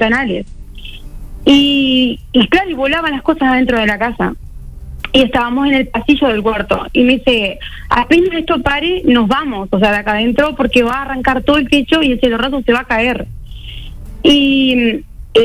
ventanales. Y claro, y volaban las cosas adentro de la casa. Y estábamos en el pasillo del cuarto. Y me dice, apenas esto pare, nos vamos, o sea, de acá adentro, porque va a arrancar todo el techo y el cielo raso se va a caer. Y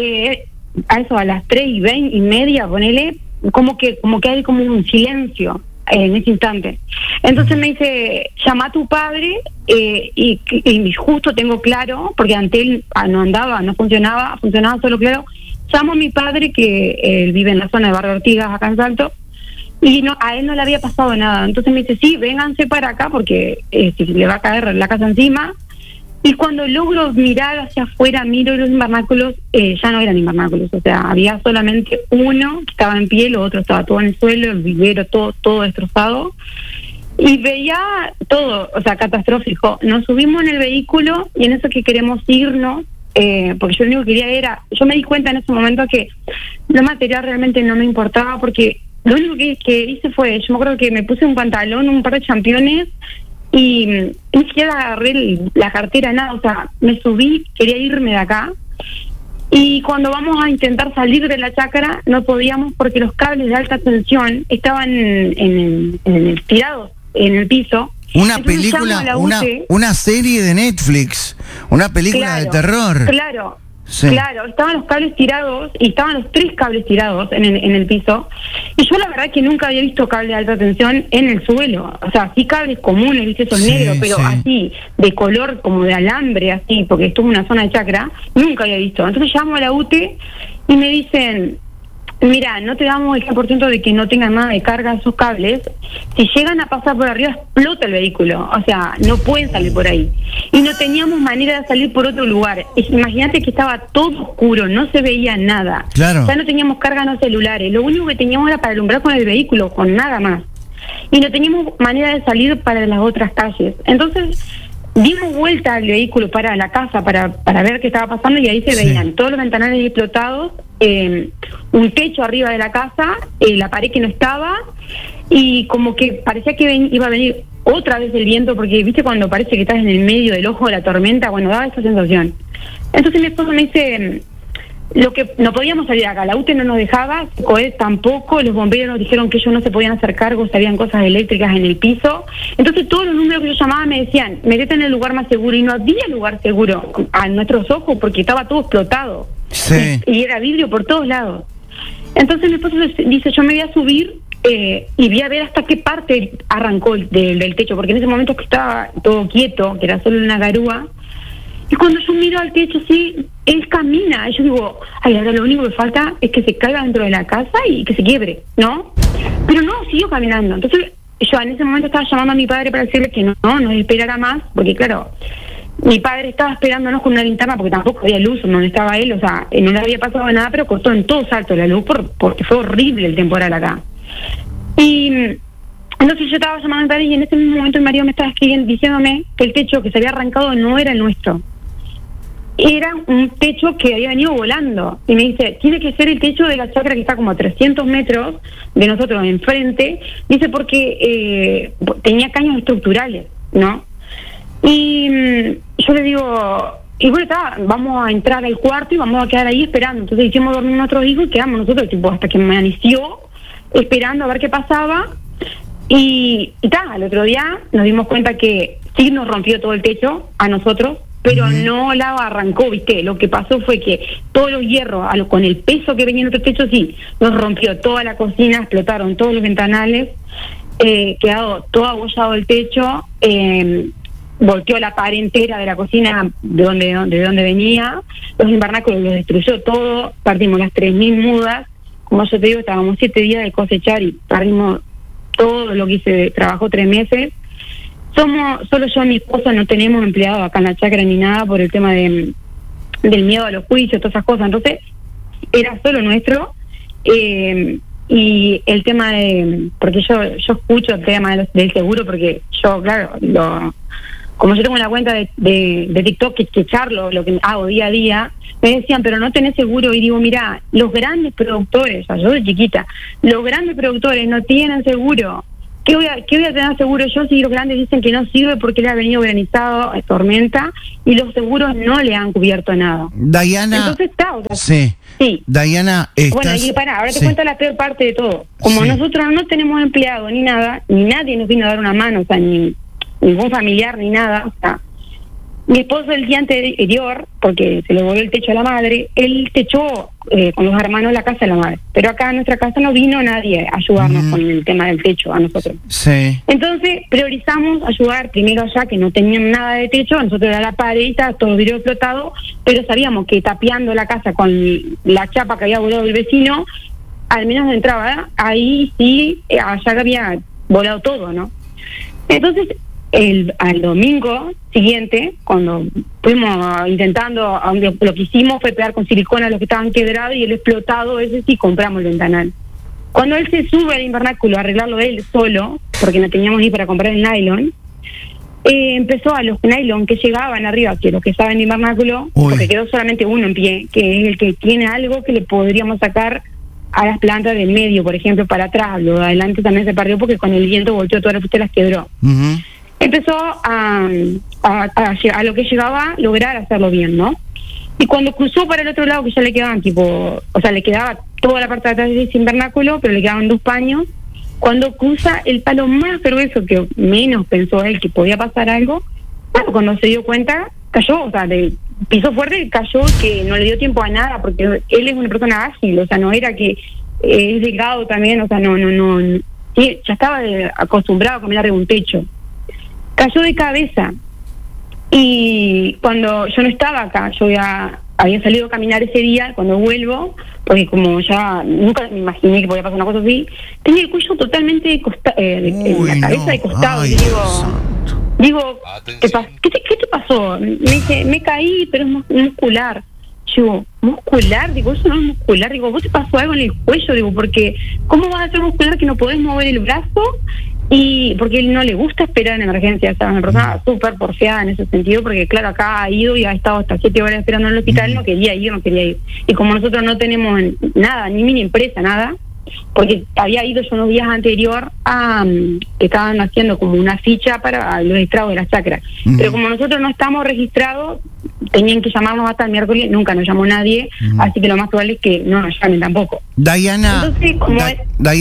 a eso, a las 3:20, ponele, como que hay como un silencio en ese instante. Entonces me dice, llama a tu padre, y justo tengo claro, porque ante él no andaba, no funcionaba solo claro. Llamo a mi padre, que él vive en la zona de Barrio Ortigas, acá en Salto, y a él no le había pasado nada. Entonces me dice, sí, vénganse para acá porque si le va a caer la casa encima. Y cuando logro mirar hacia afuera, miro los invernáculos, ya no eran invernáculos, o sea, había solamente uno que estaba en pie, lo otro estaba todo en el suelo, el vivero todo destrozado. Y veía todo, o sea, catastrófico. Nos subimos en el vehículo y en eso que queremos irnos, porque yo lo único que quería era, yo me di cuenta en ese momento que lo material realmente no me importaba, porque lo único que hice fue, yo me acuerdo que me puse un pantalón, un par de championes, y ni siquiera agarré la cartera, nada, o sea, me subí, quería irme de acá, y cuando vamos a intentar salir de la chacra, no podíamos porque los cables de alta tensión estaban tirados en el piso. Una Entonces, película, una serie de Netflix, una película de terror. Claro. Sí. Claro, estaban los cables tirados y estaban los 3 cables tirados en el piso. Y yo la verdad que nunca había visto cable de alta tensión en el suelo. O sea, sí cables comunes, viste, esos negros, pero así, de color como de alambre, así, porque estuvo en una zona de chacra, nunca había visto. Entonces llamo a la UTE y me dicen, mira, no te damos el 100% de que no tengan nada de carga esos cables. Si llegan a pasar por arriba, explota el vehículo. O sea, no pueden salir por ahí. Y no teníamos manera de salir por otro lugar. Imagínate que estaba todo oscuro, no se veía nada. Claro. Ya no teníamos carga en los celulares. Lo único que teníamos era para alumbrar con el vehículo, con nada más. Y no teníamos manera de salir para las otras calles. Entonces dimos vuelta al vehículo para la casa para ver qué estaba pasando, y ahí se veían todos los ventanales explotados, un techo arriba de la casa, la pared que no estaba, y como que parecía que iba a venir otra vez el viento, porque viste cuando parece que estás en el medio del ojo de la tormenta, bueno, daba esa sensación. Entonces mi esposo me dice, lo que no podíamos salir acá, la UTE no nos dejaba, COED tampoco, los bomberos nos dijeron que ellos no se podían hacer cargo, habían cosas eléctricas en el piso. Entonces todos los números que yo llamaba me decían, metete en el lugar más seguro, y no había lugar seguro a nuestros ojos porque estaba todo explotado. Sí. Y era vidrio por todos lados. Entonces mi esposo dice, yo me voy a subir y voy a ver hasta qué parte arrancó del techo, porque en ese momento que estaba todo quieto, que era solo una garúa. Y cuando yo miro al techo, sí, él camina. Y yo digo, ay, ahora lo único que falta es que se caiga dentro de la casa y que se quiebre, ¿no? Pero no, siguió caminando. Entonces yo en ese momento estaba llamando a mi padre para decirle que no esperara más, porque claro, mi padre estaba esperándonos con una linterna porque tampoco había luz donde estaba él, o sea, no le había pasado nada, pero costó en todo salto la luz porque fue horrible el temporal acá. Y entonces yo estaba llamando a mi padre, y en ese mismo momento mi marido me estaba escribiendo diciéndome que el techo que se había arrancado no era el nuestro. Era un techo que había venido volando. Y me dice, tiene que ser el techo de la chacra que está como a 300 metros de nosotros enfrente. Dice, porque tenía caños estructurales, ¿no? Y yo le digo, y bueno, vamos a entrar al cuarto y vamos a quedar ahí esperando. Entonces hicimos dormir a nuestros hijos y quedamos nosotros tipo hasta que amaneció, esperando a ver qué pasaba. Y al otro día nos dimos cuenta que sí nos rompió todo el techo a nosotros, pero no la arrancó, ¿viste? Lo que pasó fue que todos los hierros, con el peso que venía en otro techo, sí, nos rompió toda la cocina, explotaron todos los ventanales, quedó todo abollado el techo, volteó la pared entera de la cocina de donde venía, los invernáculos los destruyó todo, perdimos las 3.000 mudas, como yo te digo, estábamos 7 días de cosechar y perdimos todo lo que hice, trabajó 3 meses. Solo yo y mi esposo no tenemos empleado acá en la chacra ni nada por el tema del miedo a los juicios, todas esas cosas. Entonces, era solo nuestro. Y el tema porque yo escucho el tema del seguro, porque yo, claro, como yo tengo una cuenta de TikTok que charlo lo que hago día a día, me decían, pero no tenés seguro. Y digo, mira, los grandes productores, o sea, yo de chiquita, los grandes productores no tienen seguro. ¿qué voy a tener seguro yo si los grandes dicen que no sirve porque le ha venido granizado, tormenta, y los seguros no le han cubierto nada? Diana. Entonces está, sí. Diana, bueno, y ahora te cuento la peor parte de todo. Como nosotros no tenemos empleado ni nada, ni nadie nos vino a dar una mano, o sea, ni ningún familiar ni nada, o sea, mi esposo el día anterior, porque se le volvió el techo a la madre, él techó con los hermanos la casa de la madre. Pero acá en nuestra casa no vino nadie a ayudarnos con el tema del techo a nosotros. Sí. Entonces priorizamos ayudar primero allá, que no tenían nada de techo, a nosotros era la paredita, todo vidrio explotado, pero sabíamos que tapiando la casa con la chapa que había volado el vecino, al menos entraba, ahí sí, allá había volado todo, ¿no? Entonces, al domingo siguiente, cuando fuimos intentando, lo que hicimos fue pegar con silicona a los que estaban quebrados y el explotado, ese sí compramos el ventanal. Cuando él se sube al invernáculo a arreglarlo él solo, porque no teníamos ni para comprar el nylon, empezó a los nylon que llegaban arriba, que los que estaban en el invernáculo, porque quedó solamente uno en pie, que es el que tiene algo que le podríamos sacar a las plantas del medio, por ejemplo, para atrás. Lo de adelante también se perdió porque con el viento volteó todas las frutas, las quebró. Empezó a lo que llegaba lograr hacerlo bien, ¿no? Y cuando cruzó para el otro lado, que ya le quedaban le quedaba toda la parte de atrás de ese invernáculo, pero le quedaban 2 paños. Cuando cruza el palo más grueso, que menos pensó él que podía pasar algo, bueno, cuando se dio cuenta, cayó, o sea, pisó fuerte, cayó, que no le dio tiempo a nada, porque él es una persona ágil, o sea, no era que es delgado también, o sea, no, sí, ya estaba acostumbrado a caminar de un techo. Cayó de cabeza, y cuando yo no estaba acá, yo ya había salido a caminar ese día, cuando vuelvo, porque como ya nunca me imaginé que podía pasar una cosa así, tenía el cuello totalmente en la cabeza de costado. Ay, y digo, ¿qué te pasó? Me dice, me caí, pero es muscular. Yo, ¿muscular? Digo, eso no es muscular. Digo, ¿vos te pasó algo en el cuello? Digo, porque ¿cómo vas a ser muscular que no podés mover el brazo? Y porque él no le gusta esperar en emergencia, ¿sabes? Una persona súper porfiada en ese sentido, porque claro, acá ha ido y ha estado hasta 7 horas esperando en el hospital, no quería ir. Y como nosotros no tenemos nada, ni mini empresa, nada, porque había ido yo unos días anterior que estaban haciendo como una ficha para los estragos de las chacras. Pero como nosotros no estamos registrados, tenían que llamarnos hasta el miércoles, nunca nos llamó nadie, así que lo más probable es que no nos llamen tampoco. Diana, entonces, como